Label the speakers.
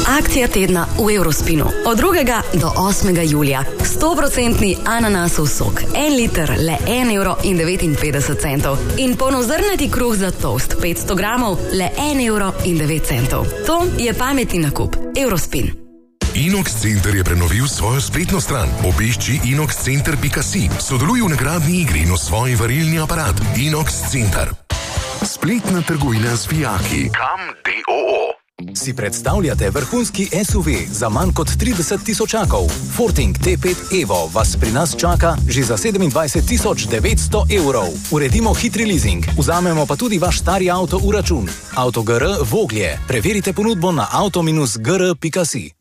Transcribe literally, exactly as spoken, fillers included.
Speaker 1: Akcija tedna v Eurospinu. Od drugega do osmega julija. sto procentov ananasov sok. En liter, le en evro in devetinpetdeset centov. In polnozrnati kruh za toast. petsto gramov, le en evro in devet centov. To je pametni nakup. Eurospin.
Speaker 2: Inox Center je prenovil svojo spletno stran. Obišči inox center pika si. Sodeluj v nagradni igri in osvoji varilni aparat. Inox Center. Spletna trgovina z vijaki. Kam D O O.
Speaker 3: Si predstavljate vrhunski S U V za manj kot trideset tisočakov? Forting T pet Evo vas pri nas čaka že za sedemindvajset tisoč devetsto evrov. Uredimo hitri leasing, vzamemo pa tudi vaš stari avto v račun. Avto G R Voglje. Preverite ponudbo na avto dash g r pika si.